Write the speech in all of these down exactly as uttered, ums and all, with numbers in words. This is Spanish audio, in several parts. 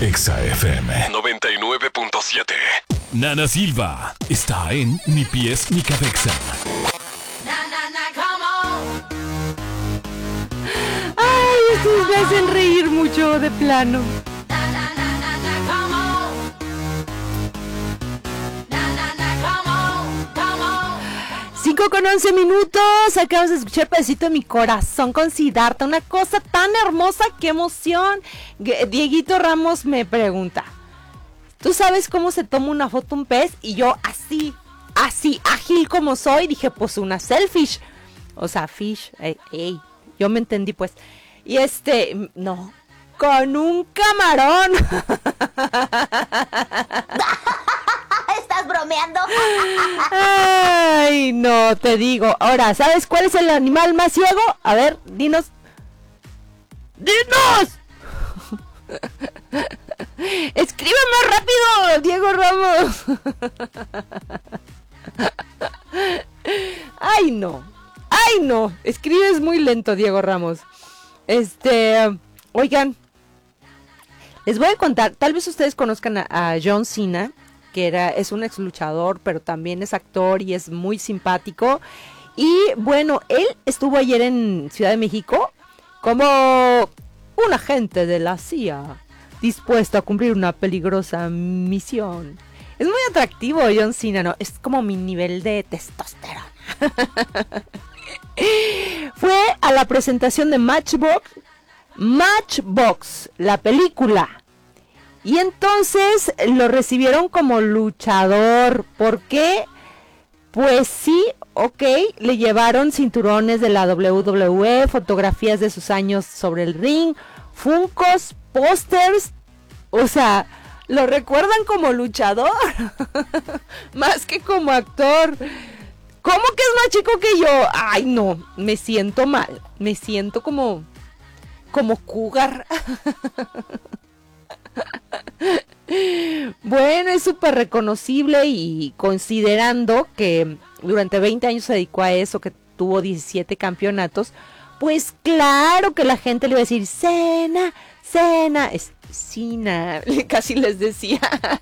Exa F M noventa y nueve punto siete. Nana Silva está en Ni Pies Ni Cabeza. Ay, estos me hacen reír mucho de plano. cinco con once minutos, acabamos de escuchar Pedacito de mi corazón con Siddhartha, una cosa tan hermosa, qué emoción. Dieguito Ramos me pregunta, ¿tú sabes cómo se toma una foto un pez? Y yo así, así, ágil como soy, dije, pues una selfish, o sea, fish, ey, ey, yo me entendí pues, y este, no, con un camarón. ¿Estás bromeando? Ay, no, te digo. Ahora, ¿sabes cuál es el animal más ciego? A ver, dinos. ¡Dinos! Escribe más rápido, Diego Ramos. Ay, no. Ay, no. Escribes muy lento, Diego Ramos. Este, oigan, les voy a contar, tal vez ustedes conozcan a, a John Cena, que era, es un ex luchador, pero también es actor y es muy simpático. Y bueno, él estuvo ayer en Ciudad de México como un agente de la C I A, dispuesto a cumplir una peligrosa misión. Es muy atractivo John Cena, ¿no? Es como mi nivel de testosterona. Fue a la presentación de Matchbox, Matchbox, la película. Y entonces lo recibieron como luchador. ¿Por qué? Pues sí, ok, le llevaron cinturones de la doble u doble u E, fotografías de sus años sobre el ring, funcos, pósters. O sea, lo recuerdan como luchador, más que como actor. ¿Cómo que es más chico que yo? Ay, no, me siento mal, me siento como, como cougar. Bueno, es súper reconocible y considerando que durante veinte años se dedicó a eso, que tuvo diecisiete campeonatos, pues claro que la gente le iba a decir, Cena, Cena, es Cena, casi les decía.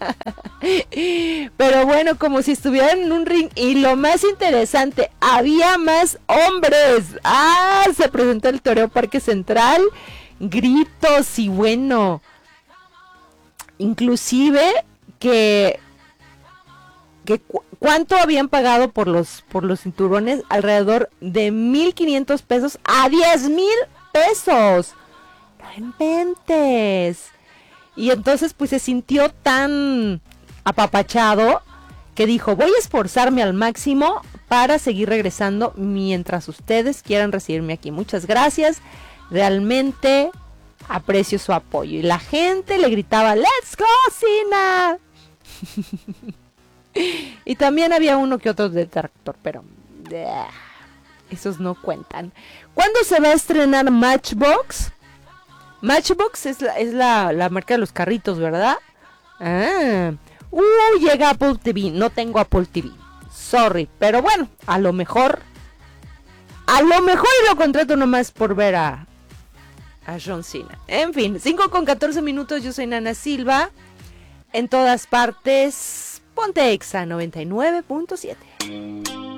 Pero bueno, como si estuvieran en un ring, y lo más interesante, había más hombres. Ah, se presentó el Toreo Parque Central, gritos y bueno... Inclusive que, que cu- cuánto habían pagado por los por los cinturones, alrededor de mil quinientos pesos a diez mil pesos. No inventes. Y entonces pues se sintió tan apapachado que dijo, voy a esforzarme al máximo para seguir regresando mientras ustedes quieran recibirme aquí. Muchas gracias. Realmente aprecio su apoyo. Y la gente le gritaba, ¡Let's go, Cena! Y también había uno que otro detractor, pero uh, esos no cuentan. ¿Cuándo se va a estrenar Matchbox? Matchbox es la, es la, la marca de los carritos, ¿verdad? Ah, uh, llega Apple T V. No tengo Apple T V. Sorry, pero bueno, a lo mejor, a lo mejor lo contrato nomás por ver a a John Cena. En fin, cinco con catorce minutos, yo soy Nana Silva. En todas partes, ponte Exa noventa y nueve punto siete.